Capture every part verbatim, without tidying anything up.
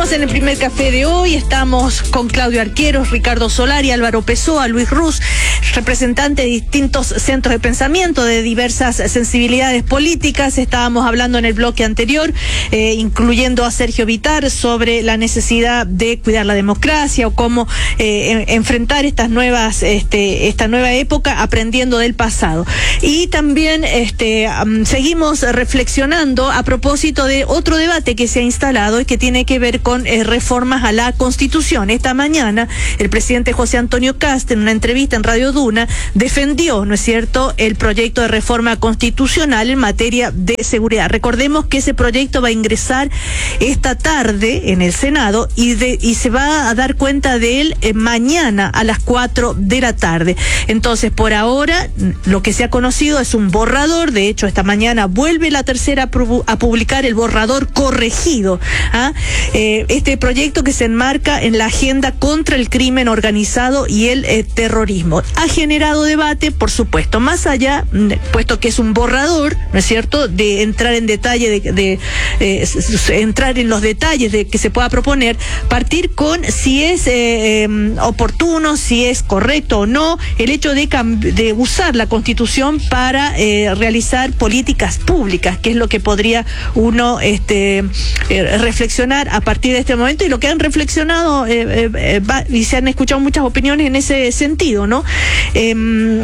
Seguimos en el primer café de hoy. Estamos con Claudio Arqueros, Ricardo Solari, Álvaro Pessoa, Luis Ruz, representantes de distintos centros de pensamiento, de diversas sensibilidades políticas. Estábamos hablando en el bloque anterior, eh, incluyendo a Sergio Vitar, sobre la necesidad de cuidar la democracia o cómo eh, en, enfrentar estas nuevas, este, esta nueva época aprendiendo del pasado. Y también este, um, seguimos reflexionando a propósito de otro debate que se ha instalado y que tiene que ver con eh, reformas a la Constitución. Esta mañana el presidente José Antonio Kast, en una entrevista en Radio Duna, defendió, ¿no es cierto?, el proyecto de reforma constitucional en materia de seguridad. Recordemos que ese proyecto va a ingresar esta tarde en el Senado y, de, y se va a dar cuenta de él eh, mañana a las cuatro de la tarde. Entonces, por ahora, lo que se ha conocido es un borrador. De hecho, esta mañana vuelve la tercera a publicar el borrador corregido. ¿Ah? Eh, este proyecto que se enmarca en la agenda contra el crimen organizado y el eh, terrorismo. Ha generado debate, por supuesto, más allá, puesto que es un borrador, ¿no es cierto?, de entrar en detalle, de, de eh, entrar en los detalles de que se pueda proponer, partir con si es eh, eh, oportuno, si es correcto o no, el hecho de, de usar la Constitución para eh, realizar políticas públicas, que es lo que podría uno este, eh, reflexionar a partir de este momento, y lo que han reflexionado eh, eh, va, y se han escuchado muchas opiniones en ese sentido, ¿no? Eh,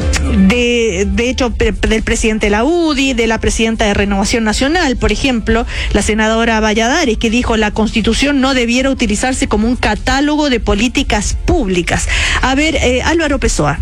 de, de hecho, del presidente de la U D I, de la presidenta de Renovación Nacional, por ejemplo, la senadora Valladares, que dijo la Constitución no debiera utilizarse como un catálogo de políticas públicas. A ver, eh, Álvaro Pessoa.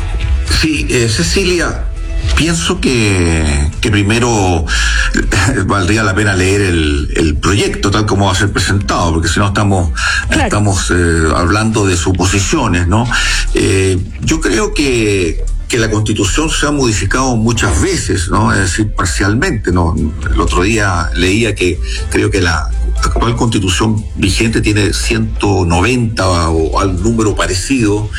Sí, eh, Cecilia, pienso que, que primero valdría la pena leer el, el proyecto tal como va a ser presentado, porque si no estamos, claro. estamos eh, hablando de suposiciones, ¿no? Eh, yo creo que que la Constitución se ha modificado muchas veces, ¿no? Es decir, parcialmente, ¿no? El otro día leía que creo que la actual Constitución vigente tiene ciento noventa o al número parecido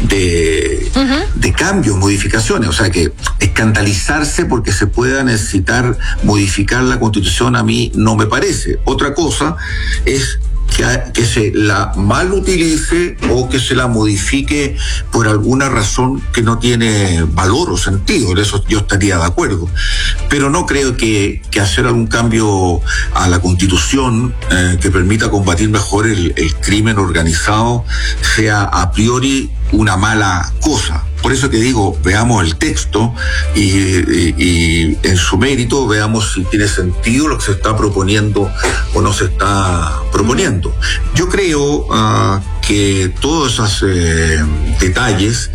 de, uh-huh. de cambios, modificaciones. O sea que escandalizarse porque se pueda necesitar modificar la Constitución a mí no me parece. Otra cosa es Que, que se la mal utilice o que se la modifique por alguna razón que no tiene valor o sentido. En eso yo estaría de acuerdo. Pero no creo que, que hacer algún cambio a la Constitución eh, que permita combatir mejor el, el crimen organizado sea a priori una mala cosa. Por eso que digo, veamos el texto y, y, y en su mérito veamos si tiene sentido lo que se está proponiendo o no se está proponiendo. Yo creo uh, que todos esos eh, detalles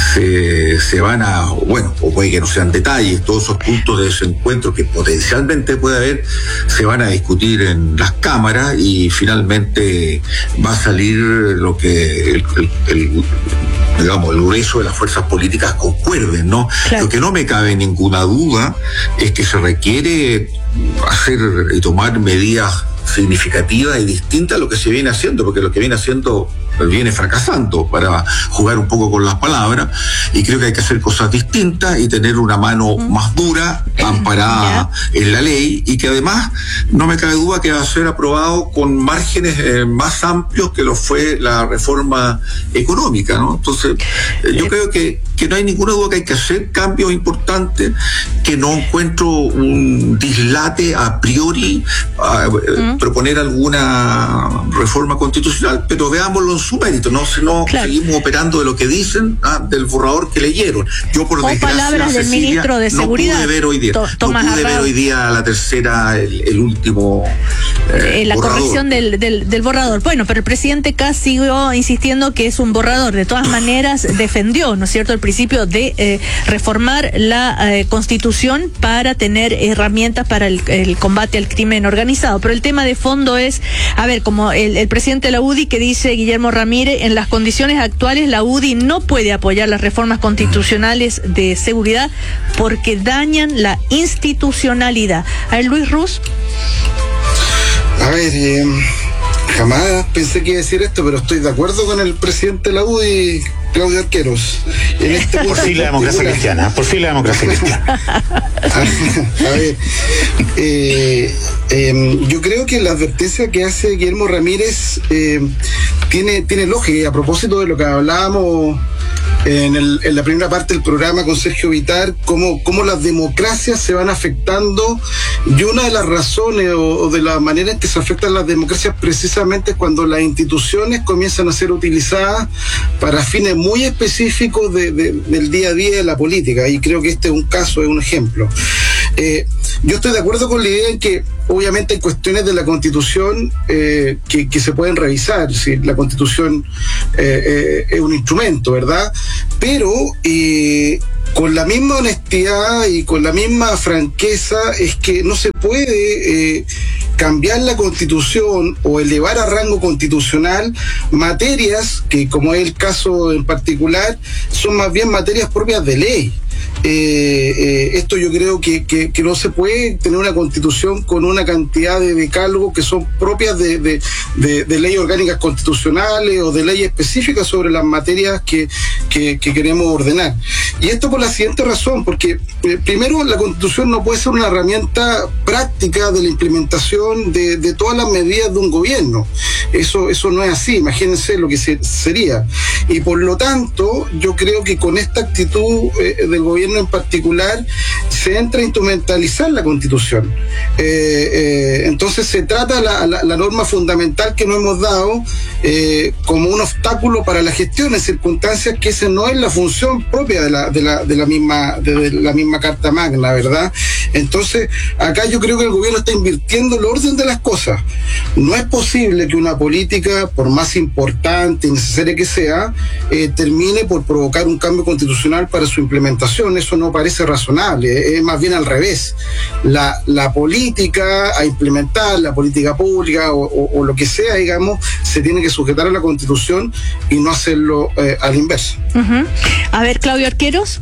se, se van a, bueno, o puede que no sean detalles, todos esos puntos de desencuentro que potencialmente puede haber, se van a discutir en las cámaras y finalmente va a salir lo que el, el, el digamos, el grueso de las fuerzas políticas concuerden, ¿no? Claro. Lo que no me cabe ninguna duda es que se requiere hacer y tomar medidas significativas y distintas a lo que se viene haciendo, porque lo que viene haciendo viene fracasando, para jugar un poco con las palabras, y creo que hay que hacer cosas distintas y tener una mano mm. más dura, amparada yeah. en la ley, y que además no me cabe duda que va a ser aprobado con márgenes eh, más amplios que lo fue la reforma económica, ¿no? Entonces, eh, yo creo que, que no hay ninguna duda que hay que hacer cambios importantes, que no encuentro un dislate a priori a mm. proponer alguna reforma constitucional, pero veámoslo en su mérito, no, si no claro. seguimos operando de lo que dicen ah, del borrador que leyeron. Yo por o desgracia, palabras del Cecilia, ministro de no Seguridad, pude ver hoy día, to- no pude ver hoy día la tercera, el, el último eh, eh, la borrador. corrección del, del, del borrador. Bueno, pero el presidente Kast siguió insistiendo que es un borrador. De todas maneras, defendió, ¿no es cierto?, el principio de eh, reformar la eh, Constitución para tener herramientas para el, el combate al crimen organizado. Pero el tema de fondo es, a ver, como el, el presidente de la U D I, que dice Guillermo Ramírez, en las condiciones actuales la U D I no puede apoyar las reformas constitucionales de seguridad porque dañan la institucionalidad. A ver, Luis Ruz. A ver, eh, Jamás pensé que iba a decir esto, pero estoy de acuerdo con el presidente de la U D I, Claudio Arqueros. En este por fin la democracia cristiana, por fin la democracia cristiana. A ver, eh, eh, yo creo que la advertencia que hace Guillermo Ramírez eh, tiene, tiene lógica, y a propósito de lo que hablábamos en, el, en la primera parte del programa con Sergio Vitar, cómo, cómo las democracias se van afectando, y una de las razones o, o de la manera en que se afectan las democracias precisamente es cuando las instituciones comienzan a ser utilizadas para fines muy específicos de, de, del día a día de la política, y creo que este es un caso, es un ejemplo. Eh, yo estoy de acuerdo con la idea en que obviamente hay cuestiones de la Constitución eh, que, que se pueden revisar, si la Constitución eh, eh, es un instrumento, ¿verdad? Pero eh, con la misma honestidad y con la misma franqueza es que no se puede eh, cambiar la Constitución o elevar a rango constitucional materias que, como es el caso en particular, son más bien materias propias de ley. Eh, eh, esto yo creo que, que, que no se puede tener una constitución con una cantidad de decálogos que son propias de, de, de, de leyes orgánicas constitucionales o de leyes específicas sobre las materias que, que, que queremos ordenar. Y esto por la siguiente razón, porque eh, primero la constitución no puede ser una herramienta práctica de la implementación de, de todas las medidas de un gobierno. Eso, eso no es así, imagínense lo que se, sería. Y por lo tanto, yo creo que con esta actitud eh, del gobierno en particular, se entra a instrumentalizar la Constitución. Eh, eh, entonces se trata la, la, la norma fundamental que nos hemos dado eh, como un obstáculo para la gestión en circunstancias que esa no es la función propia de la, de la, de la misma, de, de la misma Carta Magna, ¿verdad? Entonces, acá yo creo que el gobierno está invirtiendo el orden de las cosas. No es posible que una política, por más importante y necesaria que sea, eh, termine por provocar un cambio constitucional para su implementación. Eso no parece razonable, es más bien al revés. La, la política a implementar, la política pública o, o, o lo que sea, digamos, se tiene que sujetar a la Constitución y no hacerlo eh, al inverso. Uh-huh. A ver, Claudio Arqueros.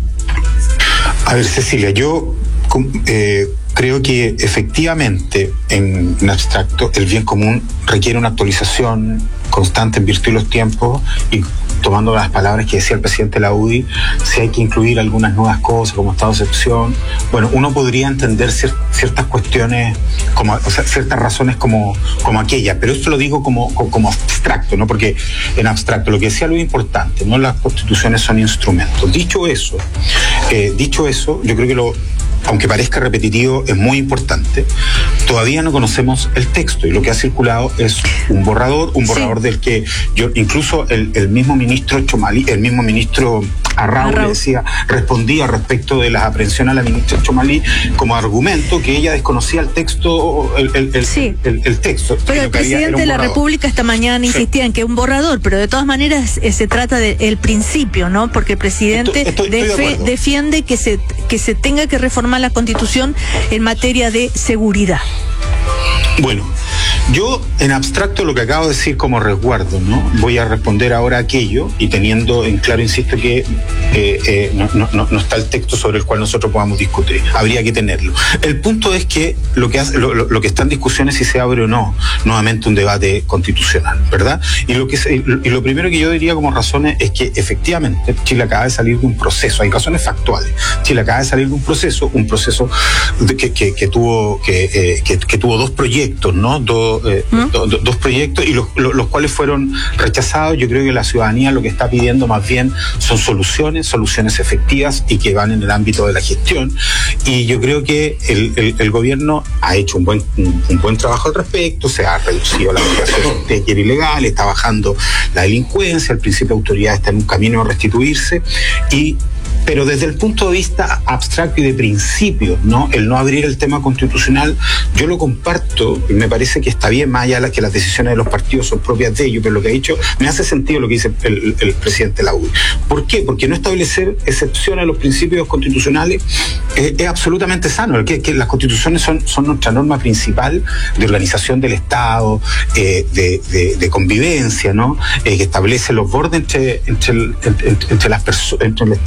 A ver, Cecilia, yo eh, creo que efectivamente, en, en abstracto, el bien común requiere una actualización constante en virtud de los tiempos, y tomando las palabras que decía el presidente de la U D I, si hay que incluir algunas nuevas cosas como estado de excepción, bueno, uno podría entender cier- ciertas cuestiones, como, o sea, ciertas razones como, como aquellas, pero esto lo digo como, como abstracto, ¿no? Porque en abstracto, lo que decía lo importante, ¿no? Las constituciones son instrumentos. Dicho eso, eh, dicho eso, yo creo que lo, aunque parezca repetitivo, es muy importante. Todavía no conocemos el texto, y lo que ha circulado es un borrador, un borrador sí. del que yo, incluso el, el mismo ministro Chomalí, el mismo ministro Arrau, Arrau. decía, respondía respecto de las aprehensiones a la ministra Chomalí como argumento que ella desconocía el texto, el, el, el, sí. el, el texto. Pero el presidente de la República esta mañana insistía sí. en que es un borrador, pero de todas maneras eh, se trata del principio, ¿no? Porque el presidente estoy, estoy, estoy defe, de defiende que se, que se tenga que reformar la Constitución en materia de seguridad. Bueno, yo en abstracto lo que acabo de decir como resguardo, ¿no? Voy a responder ahora aquello, y teniendo en claro, insisto, que eh, eh, no, no, no está el texto sobre el cual nosotros podamos discutir. Habría que tenerlo. El punto es que lo que, hace, lo, lo, lo que está en discusión es si se abre o no nuevamente un debate constitucional, ¿verdad? Y lo, que se, y lo primero que yo diría como razones es que efectivamente Chile acaba de salir de un proceso, hay razones factuales. Chile acaba de salir de un proceso, un proceso de, que, que, que tuvo que, eh, que, que tuvo dos proyectos, ¿no? Dos Eh, ¿Mm? do, do, dos proyectos, y los, los, los cuales fueron rechazados. Yo creo que la ciudadanía lo que está pidiendo más bien son soluciones, soluciones efectivas y que van en el ámbito de la gestión, y yo creo que el, el, el gobierno ha hecho un buen, un, un buen trabajo al respecto. Se ha reducido la migración de ilegal, está bajando la delincuencia, el principio de autoridad está en un camino a restituirse, y pero desde el punto de vista abstracto y de principio, ¿no? El no abrir el tema constitucional, yo lo comparto, y me parece que está bien, más allá de que las decisiones de los partidos son propias de ellos, pero lo que ha dicho, me hace sentido lo que dice el, el presidente de la U D I. ¿Por qué? Porque no establecer excepciones a los principios constitucionales eh, es absolutamente sano. Que, que las constituciones son, son nuestra norma principal de organización del Estado, eh, de, de, de convivencia, ¿no? Eh, que establece los bordes entre, entre, el, entre, entre, las perso- entre el Estado y las personas.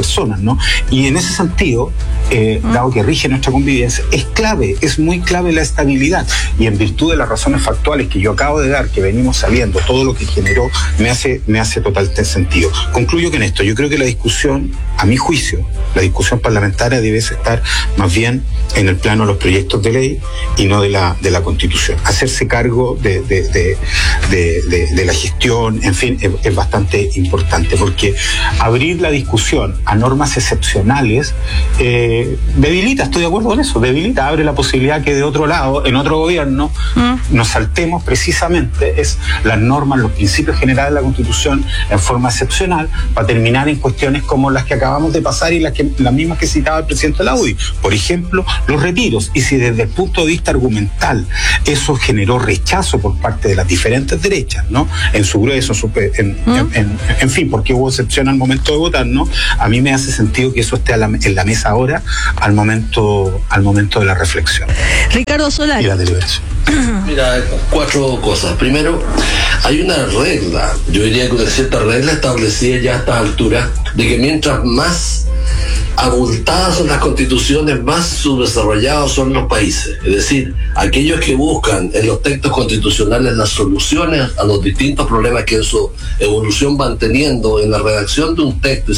personas, ¿no? Y en ese sentido, eh, uh-huh. dado que rige nuestra convivencia, es clave, es muy clave la estabilidad. Y en virtud de las razones factuales que yo acabo de dar, que venimos saliendo, todo lo que generó, me hace, me hace total sentido. Concluyo que en esto, yo creo que la discusión, a mi juicio, la discusión parlamentaria debe estar más bien en el plano de los proyectos de ley y no de la, de la Constitución. Hacerse cargo de, de, de, de, de, de la gestión, en fin, es, es bastante importante, porque abrir la discusión a normas excepcionales eh, debilita, estoy de acuerdo con eso, debilita, abre la posibilidad que de otro lado, en otro gobierno, mm. nos saltemos precisamente es las normas, los principios generales de la Constitución en forma excepcional, para terminar en cuestiones como las que acabamos de pasar y las, que, las mismas que citaba el presidente de la U D I. Por ejemplo, los retiros. Y si desde el punto de vista argumental eso generó rechazo por parte de las diferentes derechas, ¿no? En su grueso, en, ¿Mm? en, en, en fin, porque hubo excepción al momento de votar, ¿no? A mí me hace sentido que eso esté a la, en la mesa ahora, al momento, al momento de la reflexión. Ricardo Solari. Y la deliberación. Mira, cuatro cosas. Primero, hay una regla, yo diría que una cierta regla establecida ya a estas alturas, de que mientras más abultadas son las constituciones, más subdesarrollados son los países. Es decir, aquellos que buscan en los textos constitucionales las soluciones a los distintos problemas que en su evolución van teniendo en la redacción de un texto y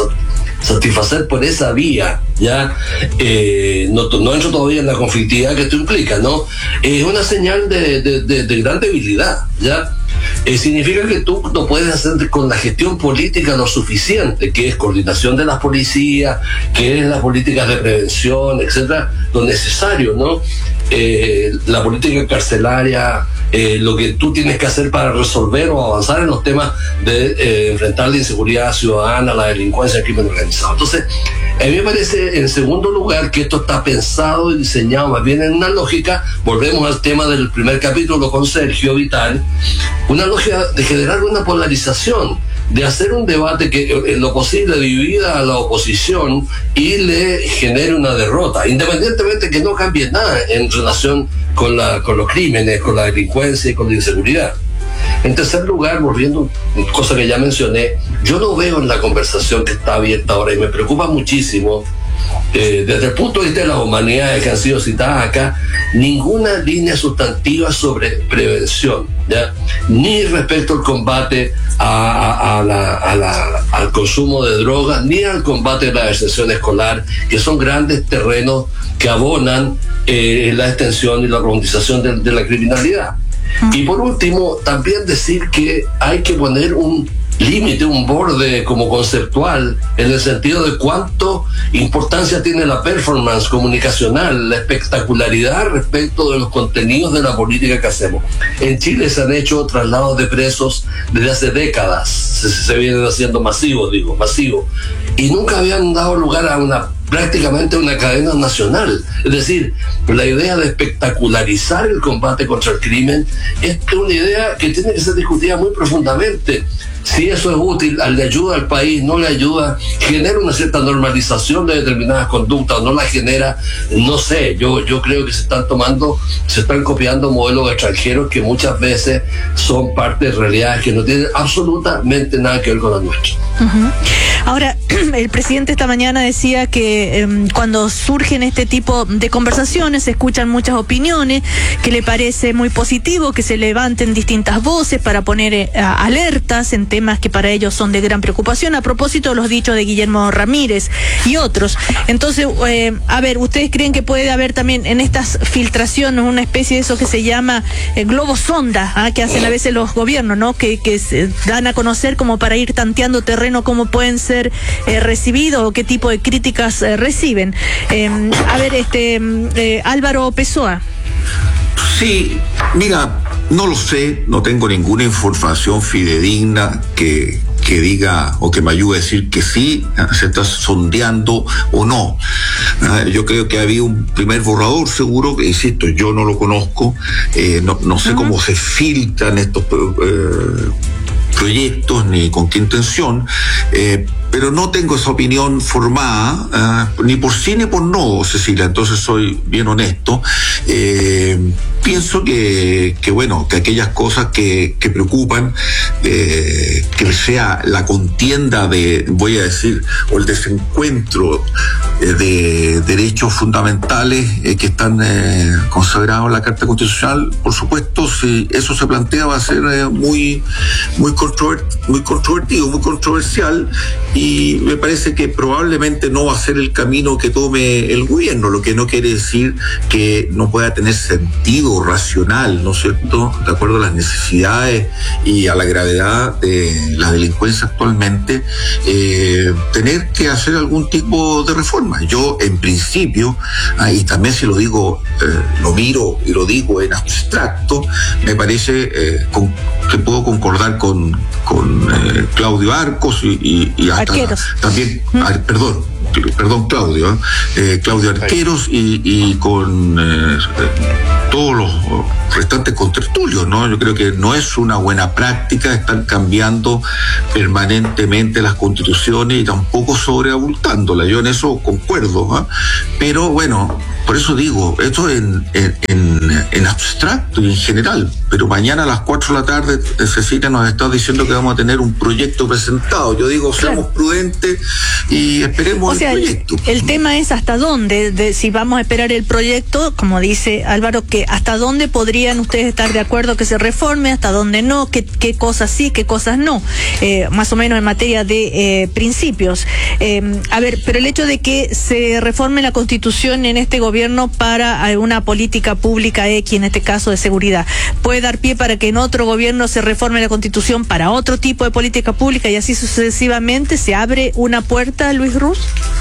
satisfacer por esa vía, ya eh, no, no entro todavía en la conflictividad que esto implica, ¿no? Es una señal de, de, de, de gran debilidad, ¿ya? Eh, significa que tú no puedes hacer con la gestión política lo suficiente, que es coordinación de las policías, que es las políticas de prevención, etcétera, lo necesario, ¿no? Eh, la política carcelaria, eh, lo que tú tienes que hacer para resolver o avanzar en los temas de eh, enfrentar la inseguridad ciudadana, la delincuencia, el crimen organizado. Entonces, a mí me parece, en segundo lugar, que esto está pensado y diseñado más bien en una lógica, volvemos al tema del primer capítulo con Sergio Vital, una lógica de generar una polarización, de hacer un debate que en lo posible divida a la oposición y le genere una derrota, independientemente que no cambie nada en relación con, la, con los crímenes, con la delincuencia y con la inseguridad. En tercer lugar, volviendo a cosa que ya mencioné, yo no veo en la conversación que está abierta ahora y me preocupa muchísimo, eh, desde el punto de vista de las humanidades que han sido citadas acá, ninguna línea sustantiva sobre prevención, ¿ya? Ni respecto al combate a, a, a la, a la, al consumo de drogas, ni al combate de la deserción escolar, que son grandes terrenos que abonan eh, la extensión y la profundización de, de la criminalidad. Y por último, también decir que hay que poner un límite, un borde como conceptual, en el sentido de cuánto importancia tiene la performance comunicacional, la espectacularidad respecto de los contenidos de la política que hacemos. En Chile se han hecho traslados de presos desde hace décadas, se, se vienen haciendo masivos, digo, masivos, y nunca habían dado lugar a una prácticamente una cadena nacional. Es decir, la idea de espectacularizar el combate contra el crimen es una idea que tiene que ser discutida muy profundamente. Si eso es útil, le ayuda al país, no le ayuda, genera una cierta normalización de determinadas conductas, o no la genera, no sé, yo, yo creo que se están tomando, se están copiando modelos extranjeros que muchas veces son parte de realidades que no tienen absolutamente nada que ver con la nuestra. Uh-huh. Ahora, el presidente esta mañana decía que eh, cuando surgen este tipo de conversaciones se escuchan muchas opiniones, que le parece muy positivo que se levanten distintas voces para poner eh, alertas en temas que para ellos son de gran preocupación, a propósito de los dichos de Guillermo Ramírez y otros. Entonces, eh, a ver, ¿ustedes creen que puede haber también en estas filtraciones una especie de eso que se llama eh, globo sonda, ¿ah? que hacen a veces los gobiernos, ¿no? Que, que se dan a conocer como para ir tanteando terreno cómo pueden ser eh, recibidos o qué tipo de críticas eh, reciben? Eh, a ver, este eh, Álvaro Pessoa. Sí, mira, no lo sé, no tengo ninguna información fidedigna que, que diga o que me ayude a decir que sí, se está sondeando o no. Uh, yo creo que había un primer borrador seguro, que insisto, yo no lo conozco, eh, no, no sé uh-huh. cómo se filtran estos eh, proyectos ni con qué intención, eh, pero no tengo esa opinión formada, uh, ni por sí ni por no, Cecilia, entonces soy bien honesto. Eh, pienso que, que, bueno, que aquellas cosas que, que preocupan, eh, que sea la contienda de, voy a decir, o el desencuentro eh, de derechos fundamentales eh, que están eh, consagrados en la Carta Constitucional, por supuesto, si eso se plantea va a ser eh, muy, muy, controvert, muy controvertido, muy controversial, y me parece que probablemente no va a ser el camino que tome el gobierno, lo que no quiere decir que no pueda tener sentido racional, ¿no es cierto?, de acuerdo a las necesidades y a la gravedad de la delincuencia actualmente, eh, tener que hacer algún tipo de reforma. Yo, en principio, ah, y también si lo digo, eh, lo miro y lo digo en abstracto, me parece eh, con, que puedo concordar con, con eh, Claudio Arcos y, y, y hasta la, también, ¿Mm? ah, perdón, perdón Claudio, eh, Claudio Arqueros y, y con eh, todos los restantes contertulios, ¿no? Yo creo que no es una buena práctica estar cambiando permanentemente las constituciones y tampoco sobreabultándolas. Yo en eso concuerdo, ¿eh? Pero bueno, por eso digo, esto en, en, en, en abstracto y en general, pero mañana a las cuatro de la tarde Cecilia nos está diciendo que vamos a tener un proyecto presentado. Yo digo, seamos claro. prudentes y esperemos o sea, el proyecto. El, el tema es hasta dónde, de, si vamos a esperar el proyecto, como dice Álvaro, que hasta dónde podrían ustedes estar de acuerdo que se reforme, hasta dónde no, qué, qué cosas sí, qué cosas no, eh, más o menos en materia de eh, principios. Eh, a ver, pero el hecho de que se reforme la Constitución en este gobierno para una política pública X, en este caso de seguridad, puede dar pie para que en otro gobierno se reforme la Constitución para otro tipo de política pública y así sucesivamente. ¿Se abre una puerta, Luis Ruz?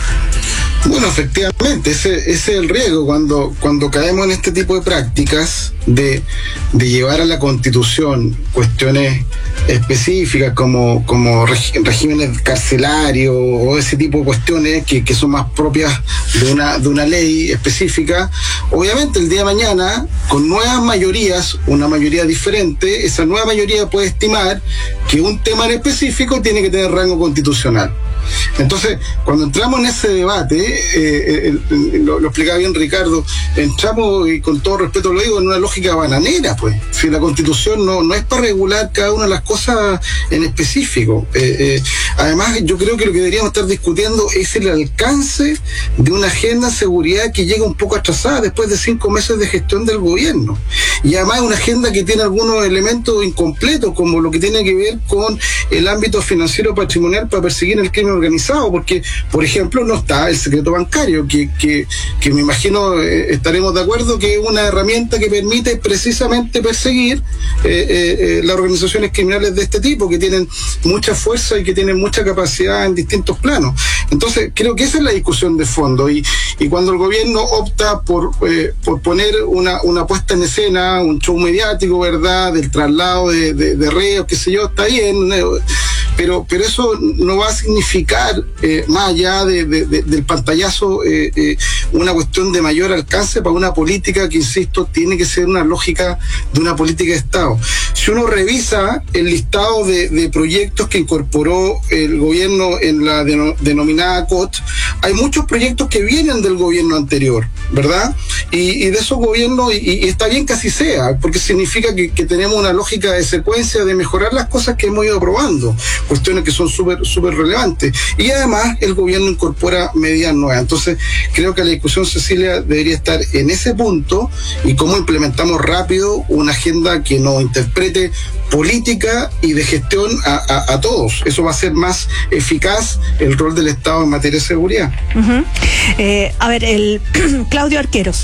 Bueno, efectivamente, ese, ese es el riesgo cuando, cuando caemos en este tipo de prácticas de, de llevar a la Constitución cuestiones específicas como, como regímenes carcelarios o ese tipo de cuestiones que, que son más propias de una, de una ley específica. Obviamente el día de mañana, con nuevas mayorías, una mayoría diferente, esa nueva mayoría puede estimar que un tema en específico tiene que tener rango constitucional. Entonces, cuando entramos en ese debate, eh, eh, lo, lo explicaba bien Ricardo, entramos, y con todo respeto lo digo, en una lógica bananera, pues. Si la Constitución no, no es para regular cada una de las cosas en específico. Eh, eh, además, yo creo que lo que deberíamos estar discutiendo es el alcance de una agenda de seguridad que llega un poco atrasada después de cinco meses de gestión del gobierno. Y además una agenda que tiene algunos elementos incompletos, como lo que tiene que ver con el ámbito financiero patrimonial para perseguir el crimen organizado, porque, por ejemplo, no está el secreto bancario, que, que, que me imagino eh, estaremos de acuerdo que es una herramienta que permite precisamente perseguir eh, eh, las organizaciones criminales de este tipo, que tienen mucha fuerza y que tienen mucha capacidad en distintos planos. Entonces, creo que esa es la discusión de fondo, y, y cuando el gobierno opta por, eh, por poner una, una puesta en escena, un show mediático, ¿verdad?, del traslado de, de, de reos, qué sé yo, está bien, eh, pero, pero eso no va a significar, eh, más allá de, de, de, del pantallazo, eh, eh, una cuestión de mayor alcance para una política que, insisto, tiene que ser una lógica de una política de Estado. Si uno revisa el listado de, de proyectos que incorporó el gobierno en la denom- denominada C O T, hay muchos proyectos que vienen del gobierno anterior, ¿verdad? Y, y de esos gobiernos, y, y está bien que así sea, porque significa que, que tenemos una lógica de secuencia de mejorar las cosas que hemos ido aprobando, cuestiones que son súper súper relevantes. Y además el gobierno incorpora medidas nuevas. Entonces creo que la discusión, Cecilia, debería estar en ese punto, y cómo implementamos rápido una agenda que nos interprete política y de gestión a, a, a todos. Eso va a ser más eficaz el rol del Estado en materia de seguridad. Uh-huh. eh, a ver, el Claudio Arqueros.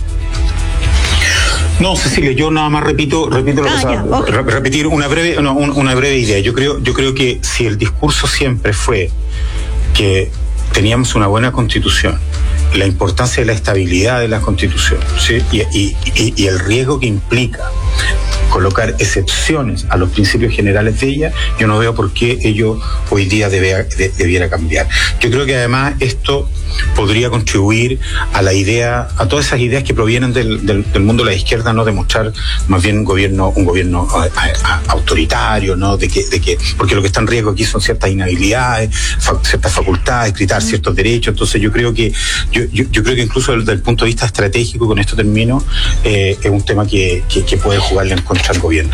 No, Cecilia, yo nada más repito, repito ah, o sea, ya, okay. re- repetir una breve, no, un, una breve idea. Yo creo, yo creo que si el discurso siempre fue que teníamos una buena Constitución, la importancia de la estabilidad de la Constitución, ¿sí? y, y, y, y el riesgo que implica colocar excepciones a los principios generales de ella, yo no veo por qué ello hoy día debe, de, debiera cambiar. Yo creo que además esto podría contribuir a la idea, a todas esas ideas que provienen del, del, del mundo de la izquierda, no de mostrar más bien un gobierno, un gobierno a, a, autoritario, ¿no? De que, de que, porque lo que está en riesgo aquí son ciertas inhabilidades, fa, ciertas facultades, gritar mm. ciertos derechos. Entonces yo creo que, yo, yo, yo creo que incluso desde el punto de vista estratégico, con esto termino, eh, es un tema que, que, que puede jugarle en contra al gobierno.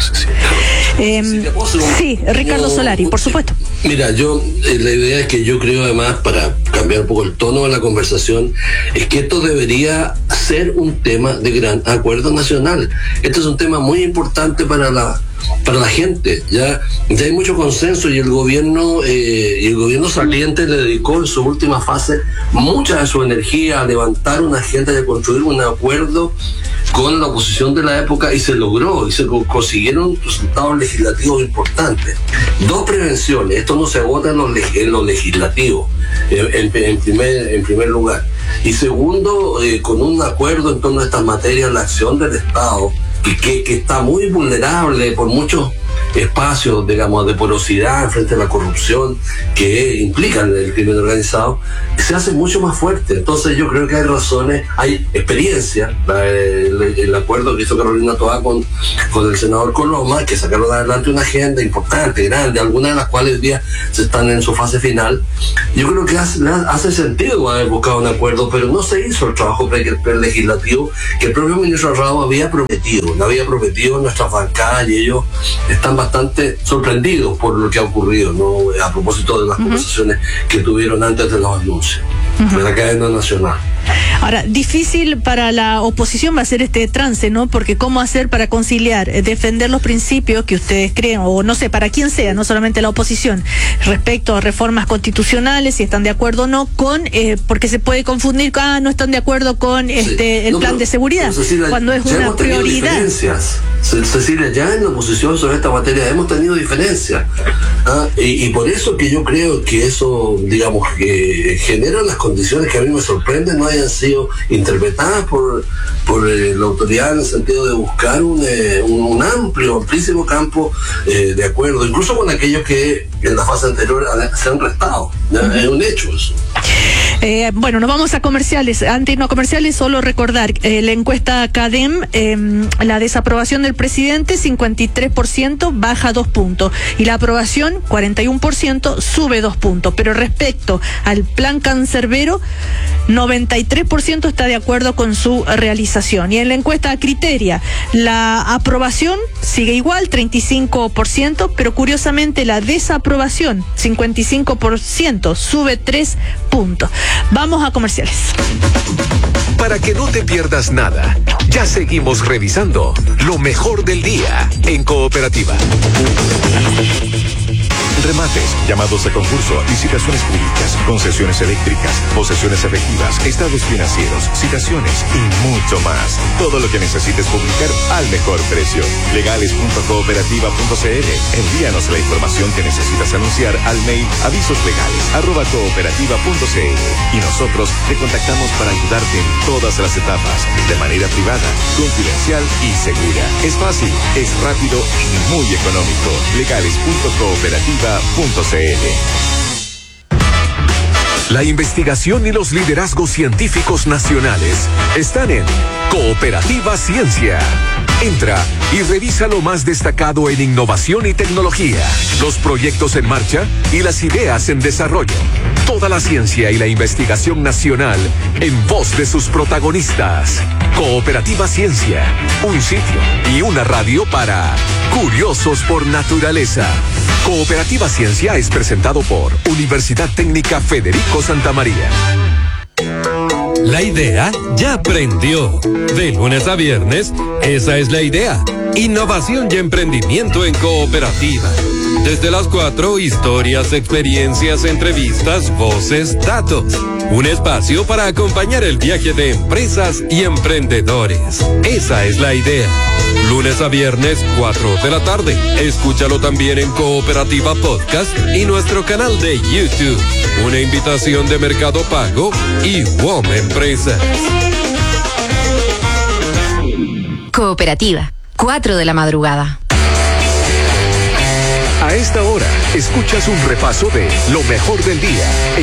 Eh, sí, Ricardo Solari, por supuesto. Mira, yo, eh, la idea es que yo creo además, para cambiar un poco el tono de la conversación, es que esto debería ser un tema de gran acuerdo nacional. Este es un tema muy importante para la para la gente, ya, ya hay mucho consenso y el gobierno eh, y el gobierno saliente le dedicó en su última fase mucha de su energía a levantar una agenda de construir un acuerdo con la oposición de la época, y se logró, y se consiguieron resultados legislativos importantes. Dos prevenciones: esto no se agota en lo, en lo legislativo, en, en, primer, en primer lugar, y segundo, eh, con un acuerdo en torno a estas materias, la acción del Estado, que, que, que está muy vulnerable por muchos espacios, digamos, de porosidad frente a la corrupción que implican el crimen organizado, se hace mucho más fuerte. Entonces yo creo que hay razones, hay experiencia, la, el, el acuerdo que hizo Carolina Toá con, con el senador Coloma, que sacaron adelante una agenda importante, grande, algunas de las cuales hoy día se están en su fase final. Yo creo que hace, hace sentido haber buscado un acuerdo, pero no se hizo el trabajo pre-legislativo que el propio ministro Raúl había prometido, lo había prometido en nuestras bancadas, y ellos están bastante sorprendidos por lo que ha ocurrido, ¿no? A propósito de las uh-huh. conversaciones que tuvieron antes de los anuncios uh-huh. de la cadena nacional. Ahora, difícil para la oposición va a ser este trance, ¿no? Porque ¿cómo hacer para conciliar, defender los principios que ustedes creen, o no sé, para quién sea, no solamente la oposición, respecto a reformas constitucionales, si están de acuerdo o no, con, eh, porque se puede confundir, ah, no están de acuerdo con este sí. el no, plan pero, de seguridad, Cecilia, cuando es una prioridad. Cecilia, ya en la oposición sobre esta materia hemos tenido diferencias, ¿ah? y, y por eso que yo creo que eso, digamos, que genera las condiciones que a mí me sorprenden, no hayan sido interpretadas por, por eh, la autoridad en el sentido de buscar un, eh, un, un amplio, amplísimo campo eh, de acuerdo, incluso con aquellos que en la fase anterior se han restado. ¿Ya? Uh-huh. Es un hecho eso. Eh, bueno, nos vamos a comerciales. Antes no comerciales, solo recordar eh, la encuesta CADEM, eh, la desaprobación del presidente cincuenta y tres por ciento, baja dos puntos, y la aprobación cuarenta y uno por ciento, sube dos puntos. Pero respecto al plan cancerbero, noventa y tres por ciento está de acuerdo con su realización. Y en la encuesta Criteria, la aprobación sigue igual, treinta y cinco por ciento, pero curiosamente la desaprobación, cincuenta y cinco por ciento, sube tres puntos. Vamos a comerciales. Para que no te pierdas nada, ya seguimos revisando lo mejor del día en Cooperativa. Remates, llamados a concurso, licitaciones públicas, concesiones eléctricas, posesiones efectivas, estados financieros, citaciones y mucho más. Todo lo que necesites publicar al mejor precio. legales punto cooperativa punto c l. Envíanos la información que necesitas anunciar al mail avisoslegales arroba cooperativa punto c l y nosotros te contactamos para ayudarte en todas las etapas, de manera privada, confidencial y segura. Es fácil, es rápido y muy económico. legales punto cooperativa punto c l. La investigación y los liderazgos científicos nacionales están en Cooperativa Ciencia. Entra y revisa lo más destacado en innovación y tecnología, los proyectos en marcha y las ideas en desarrollo. Toda la ciencia y la investigación nacional en voz de sus protagonistas. Cooperativa Ciencia, un sitio y una radio para curiosos por naturaleza. Cooperativa Ciencia es presentado por Universidad Técnica Federico Santa María. La idea ya prendió. De lunes a viernes, esa es la idea. Innovación y emprendimiento en Cooperativa. Desde las cuatro, historias, experiencias, entrevistas, voces, datos. Un espacio para acompañar el viaje de empresas y emprendedores. Esa es la idea. Lunes a viernes, cuatro de la tarde. Escúchalo también en Cooperativa Podcast y nuestro canal de YouTube. Una invitación de Mercado Pago y W O M Empresas. Cooperativa. cuatro de la madrugada. A esta hora, escuchas un repaso de lo mejor del día.